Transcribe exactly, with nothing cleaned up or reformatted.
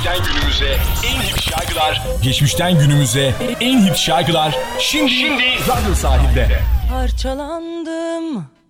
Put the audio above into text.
Geçmişten günümüze en hit şarkılar. Geçmişten günümüze en hit şarkılar. Şimdi, Şimdi radyo sahilde. Parçalandım,